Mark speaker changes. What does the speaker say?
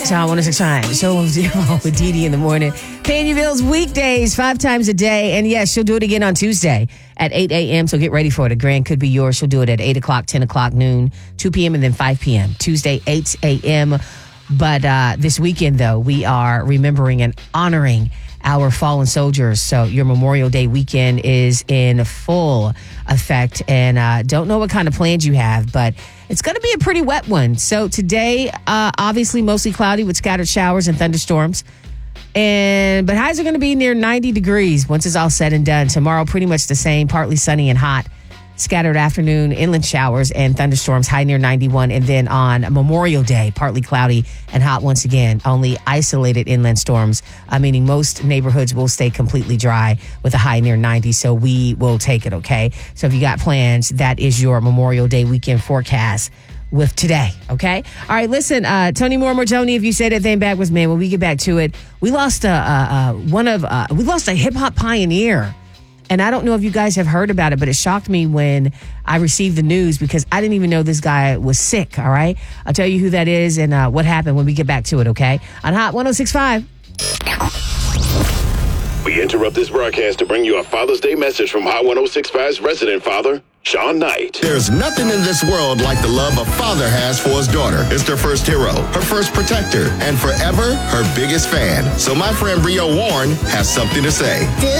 Speaker 1: It's Hot 106.5. Show of Zero with Dee Dee in the morning. Paying your bills weekdays 5 times a day. And yes, she'll do it again on Tuesday at 8 a.m. So get ready for it. A grand could be yours. She'll do it at 8 o'clock, 10 o'clock, noon, 2 p.m., and then 5 p.m. Tuesday, 8 a.m. But this weekend, though, we are remembering and honoring our fallen soldiers. So your Memorial Day weekend is in full effect. And don't know what kind of plans you have, but it's going to be a pretty wet one. So today, obviously mostly cloudy with scattered showers and thunderstorms. But highs are going to be near 90 degrees once it's all said and done. Tomorrow, pretty much the same, partly sunny and hot. Scattered afternoon, inland showers and thunderstorms, high near 91. And then on Memorial Day, partly cloudy and hot once again. Only isolated inland storms, meaning most neighborhoods will stay completely dry with a high near 90. So we will take it, okay? So if you got plans, that is your Memorial Day weekend forecast with today, okay? All right, listen, Tony Moore-Mortoni, if you say that thing backwards, man, when we get back to it, we lost a hip-hop pioneer. And I don't know if you guys have heard about it, but it shocked me when I received the news because I didn't even know this guy was sick, all right? I'll tell you who that is and what happened when we get back to it, okay? On Hot 106.5.
Speaker 2: We interrupt this broadcast to bring you a Father's Day message from Hot 106.5's resident father, Sean Knight.
Speaker 3: There's nothing in this world like the love a father has for his daughter. It's their first hero, her first protector, and forever her biggest fan. So my friend Rio Warren has something to say.